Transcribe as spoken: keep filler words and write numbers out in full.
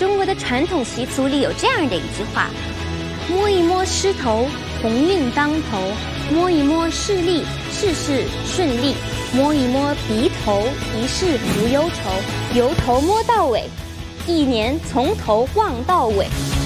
中国的传统习俗里有这样的一句话：摸一摸狮头，鸿运当头；摸一摸视力，事事顺利；摸一摸鼻头，一世无忧愁。由头摸到尾，一年从头望到尾。